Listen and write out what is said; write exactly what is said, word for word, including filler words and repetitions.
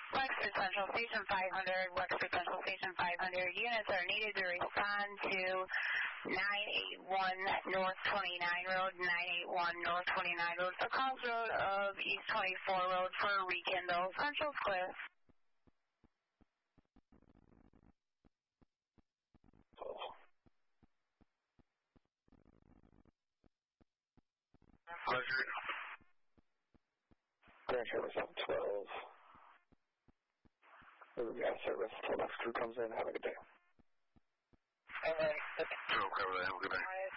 Wexford Central Station five hundred, Wexford Central Station five hundred. Units are needed to respond to nine eight one North twenty-nine Road, nine eight one North twenty-nine Road, for Calls Road of East twenty-four Road for a rekindle. Central's clear. Roger. Grand Service seven twelve. Gas service until next crew comes in. Have a good day. All right. Control, cover that. Have a good day.